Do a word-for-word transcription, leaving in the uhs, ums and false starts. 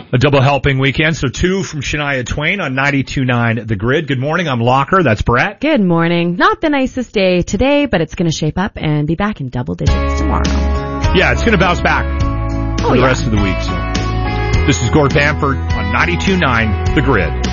A double helping weekend, so two from Shania Twain on ninety-two point nine The Grid. Good morning, I'm Locker, that's Brett. Good morning. Not the nicest day today, but it's going to shape up and be back in double digits tomorrow. Yeah, it's going to bounce back for oh, the yeah. rest of the week. So. This is Gord Bamford on ninety-two point nine The Grid.